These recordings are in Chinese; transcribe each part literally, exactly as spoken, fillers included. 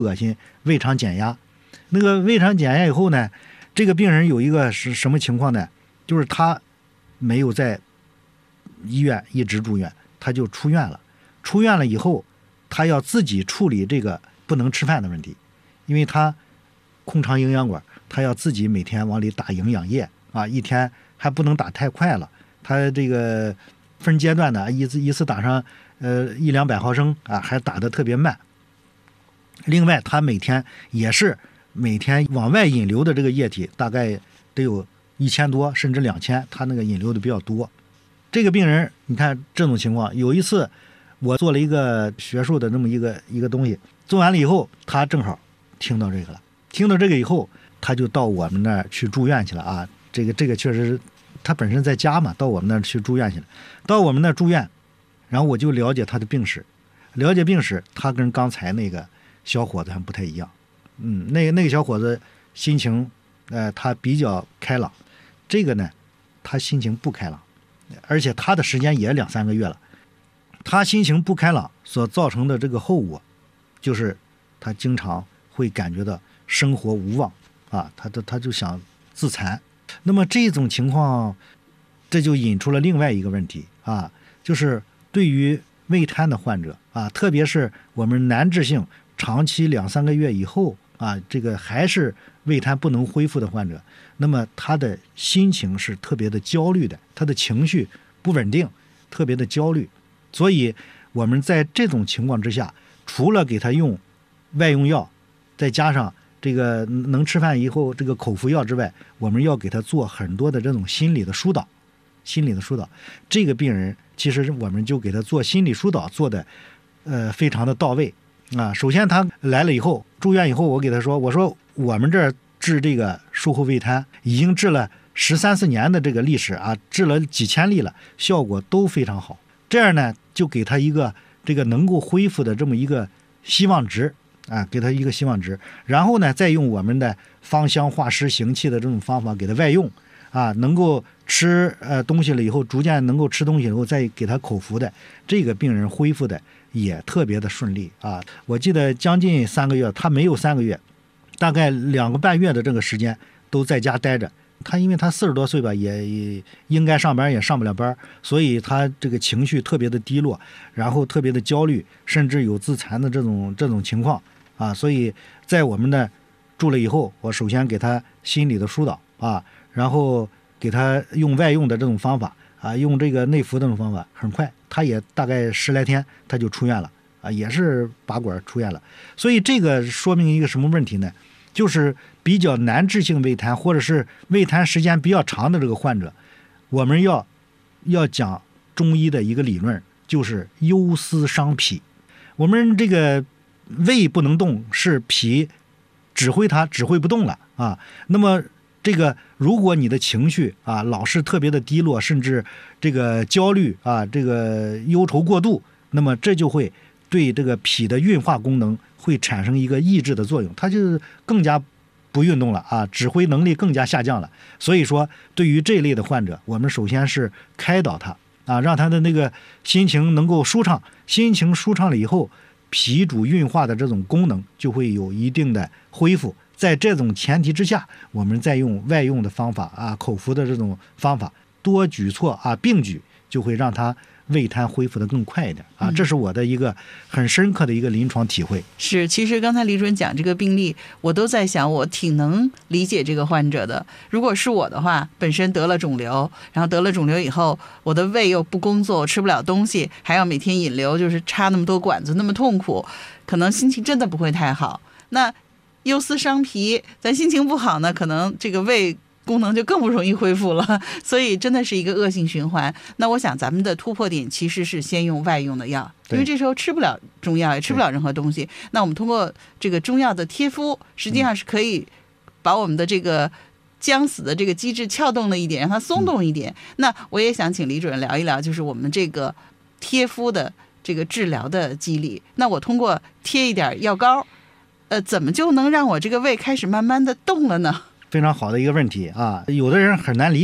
恶心，胃肠减压。那个胃肠减压以后呢，这个病人有一个是什么情况呢？就是他没有在医院一直住院，他就出院了。出院了以后，他要自己处理这个不能吃饭的问题，因为他空肠营养管，他要自己每天往里打营养液啊，一天还不能打太快了，他这个分阶段的，一次一次打上呃一两百毫升啊，还打得特别慢。另外，他每天也是每天往外引流的这个液体大概得有一千多，甚至两千，他那个引流的比较多。这个病人，你看这种情况，有一次我做了一个学术的这么一个一个东西，做完了以后，他正好听到这个了，听到这个以后，他就到我们那儿去住院去了啊。这个这个确实，他本身在家嘛，到我们那儿去住院去了。到我们那儿住院，然后我就了解他的病史，了解病史，他跟刚才那个小伙子还不太一样。嗯，那个那个小伙子心情，呃，他比较开朗，这个呢，他心情不开朗，而且他的时间也两三个月了。他心情不开朗所造成的这个后果，就是他经常会感觉到生活无望啊，他他他就想自残。那么这种情况，这就引出了另外一个问题啊，就是对于胃瘫的患者啊，特别是我们难治性长期两三个月以后啊，这个还是胃瘫不能恢复的患者，那么他的心情是特别的焦虑的，他的情绪不稳定，特别的焦虑。所以我们在这种情况之下，除了给他用外用药，再加上这个能吃饭以后这个口服药之外，我们要给他做很多的这种心理的疏导。心理的疏导，这个病人其实我们就给他做心理疏导，做的呃非常的到位啊。首先他来了以后，住院以后，我给他说，我说我们这儿治这个术后胃瘫已经治了十三四年的这个历史啊，治了几千例了，效果都非常好。这样呢，就给他一个这个能够恢复的这么一个希望值啊，给他一个希望值。然后呢，再用我们的芳香化湿行气的这种方法给他外用啊，能够吃呃东西了以后，逐渐能够吃东西以后，再给他口服的，这个病人恢复的也特别的顺利啊。我记得将近三个月，他没有三个月，大概两个半月的这个时间都在家待着。他因为他四十多岁吧，也也应该上班也上不了班，所以他这个情绪特别的低落，然后特别的焦虑，甚至有自残的这种这种情况啊。所以在我们的住了以后，我首先给他心理的疏导啊，然后给他用外用的这种方法啊，用这个内服的这种方法，很快他也大概十来天他就出院了啊，也是拔管出院了。所以这个说明一个什么问题呢？就是比较难治性胃瘫，或者是胃瘫时间比较长的这个患者，我们要要讲中医的一个理论，就是忧思伤脾。我们这个胃不能动，是脾指挥它指挥不动了啊。那么这个如果你的情绪啊老是特别的低落，甚至这个焦虑啊，这个忧愁过度，那么这就会对这个脾的运化功能会产生一个抑制的作用，它就更加不运动了啊，指挥能力更加下降了。所以说对于这类的患者，我们首先是开导他啊，让他的那个心情能够舒畅，心情舒畅了以后，脾主运化的这种功能就会有一定的恢复。在这种前提之下，我们再用外用的方法啊，口服的这种方法，多举措啊，并举，就会让他胃瘫恢复得更快一点啊，这是我的一个很深刻的一个临床体会。 是，其实刚才李主任讲这个病例，我都在想，我挺能理解这个患者的。如果是我的话，本身得了肿瘤，然后得了肿瘤以后，我的胃又不工作，我吃不了东西，还要每天引流，就是插那么多管子，那么痛苦，可能心情真的不会太好。那忧思伤脾，咱心情不好呢，可能这个胃功能就更不容易恢复了，所以真的是一个恶性循环。那我想咱们的突破点其实是先用外用的药，因为这时候吃不了中药，也吃不了任何东西。那我们通过这个中药的贴敷，实际上是可以把我们的这个僵死的这个机制撬动了一点，让它松动一点。嗯、那我也想请李主任聊一聊，就是我们这个贴敷的这个治疗的机理。那我通过贴一点药膏，呃，怎么就能让我这个胃开始慢慢的动了呢？ 非常好的一个问题啊，有的人很难理解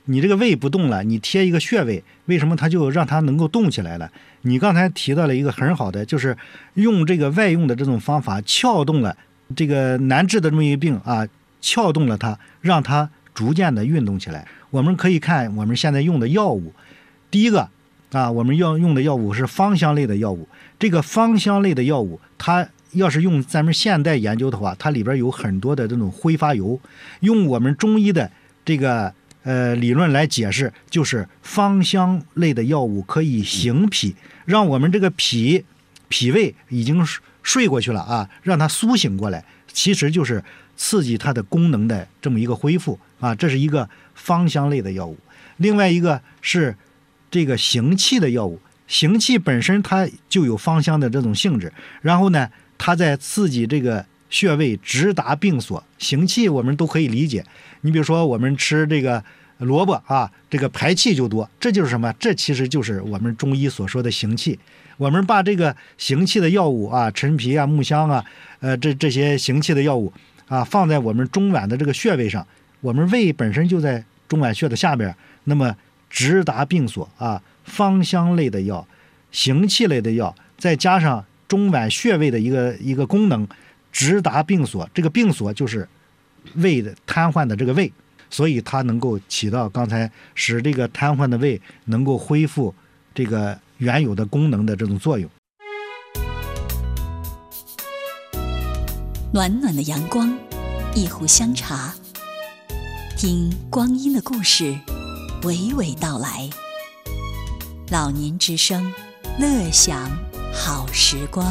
你这个胃不动了，你贴一个穴位，为什么它就让它能够动起来了？你刚才提到了一个很好的，就是用这个外用的这种方法撬动了这个难治的这么一个病啊，撬动了它，让它逐渐的运动起来。我们可以看我们现在用的药物，第一个啊，我们要用的药物是芳香类的药物。这个芳香类的药物，它要是用咱们现代研究的话，它里边有很多的这种挥发油。用我们中医的这个呃理论来解释，就是芳香类的药物可以行脾，让我们这个脾脾胃已经睡过去了啊，让它苏醒过来，其实就是刺激它的功能的这么一个恢复啊，这是一个芳香类的药物。另外一个是这个行气的药物，行气本身它就有芳香的这种性质，然后呢，它在刺激这个穴位，直达病所。行气我们都可以理解，你比如说我们吃这个萝卜啊，这个排气就多，这就是什么？这其实就是我们中医所说的行气。我们把这个行气的药物啊，陈皮啊、木香啊，呃，这这些行气的药物啊，放在我们中脘的这个穴位上，我们胃本身就在中脘穴的下边，那么直达病所啊，芳香类的药、行气类的药，再加上中脘穴位的一个一个功能，直达病所。这个病所就是胃的瘫痪的这个胃，所以它能够起到刚才使这个瘫痪的胃能够恢复这个原有的功能的这种作用。 暖暖的阳光，一壶香茶，听光阴的故事娓娓道来。老年之声，乐享好时光。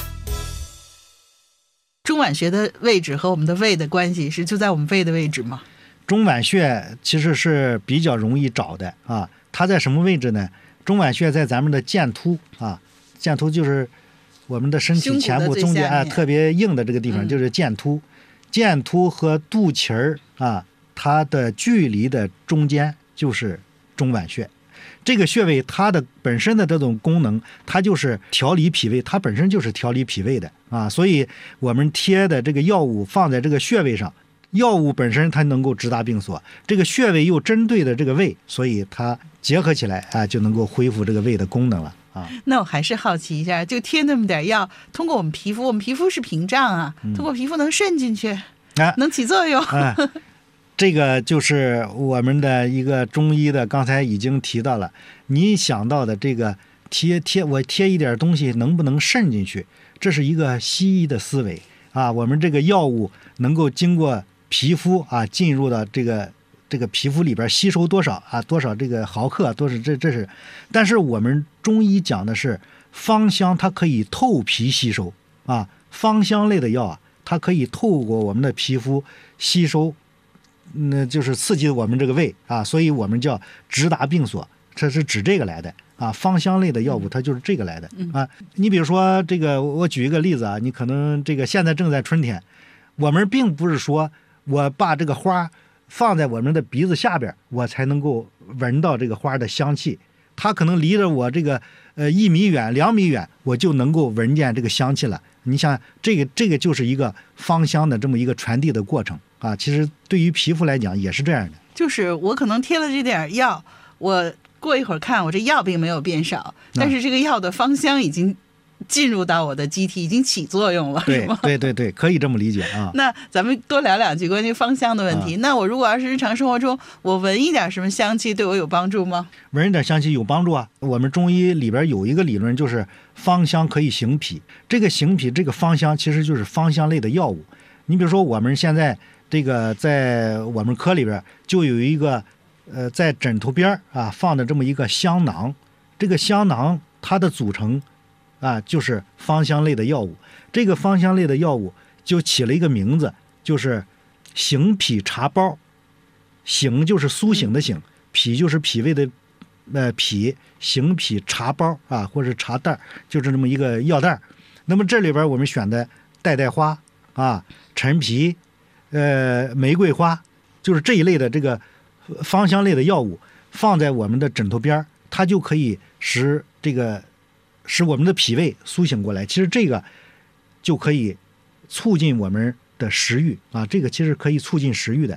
中脘穴的位置和我们的胃的关系是就在我们胃的位置吗？ 中脘穴其实是比较容易找的啊，它在什么位置呢？中脘穴在咱们的剑突啊，剑突就是我们的身体前部中间啊特别硬的这个地方，就是剑突。嗯、剑突和肚脐儿啊，它的距离的中间就是中脘穴。这个穴位它的本身的这种功能，它就是调理脾胃，它本身就是调理脾胃的啊，所以我们贴的这个药物放在这个穴位上，药物本身它能够直达病所，这个穴位又针对的这个胃，所以它结合起来啊，就能够恢复这个胃的功能了啊。 那我还是好奇一下，就贴那么点药，通过我们皮肤，我们皮肤是屏障啊，嗯、通过皮肤能渗进去，啊、能起作用。 啊这个就是我们的一个中医的，刚才已经提到了，你想到的这个贴贴，我贴一点东西能不能渗进去，这是一个西医的思维啊。我们这个药物能够经过皮肤啊，进入到这个这个皮肤里边吸收多少啊，多少这个毫克，多是这这是，但是我们中医讲的是芳香，它可以透皮吸收啊，芳香类的药啊，它可以透过我们的皮肤吸收。那就是刺激我们这个胃啊，所以我们叫直达病所，这是指这个来的啊。芳香类的药物它就是这个来的啊。你比如说这个，我举一个例子啊，你可能这个现在正在春天，我们并不是说我把这个花放在我们的鼻子下边，我才能够闻到这个花的香气，它可能离着我这个呃一米远、两米远，我就能够闻见这个香气了。你想，这个这个就是一个芳香的这么一个传递的过程。啊，其实对于皮肤来讲也是这样的， 就是我可能贴了这点药，我过一会儿看我这药并没有变少，但是这个药的芳香已经进入到我的机体，已经起作用了， 对是吗？ 对对对，可以这么理解啊。 那咱们多聊两句关于芳香的问题。啊、那我如果要是日常生活中我闻一点什么香气，对我有帮助吗？ 闻一点香气有帮助啊。我们中医里边有一个理论，就是芳香可以行脾。这个行脾，这个芳香其实就是芳香类的药物。你比如说我们现在。这个在我们科里边就有一个，呃，在枕头边啊放的这么一个香囊，这个香囊它的组成啊就是芳香类的药物。这个芳香类的药物就起了一个名字，就是行脾茶包。醒就是苏醒的醒，脾就是脾胃的呃脾，行脾茶包啊，或者茶袋，就是这么一个药袋。那么这里边我们选的代代花啊、陈皮。呃，玫瑰花，就是这一类的这个芳香类的药物，放在我们的枕头边，它就可以使这个使我们的脾胃苏醒过来。其实这个就可以促进我们的食欲啊，这个其实可以促进食欲的。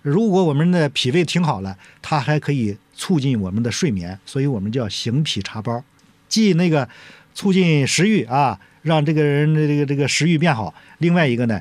如果我们的脾胃挺好了，它还可以促进我们的睡眠，所以我们叫醒脾茶包，既那个促进食欲啊，让这个人的这个这个食欲变好，另外一个呢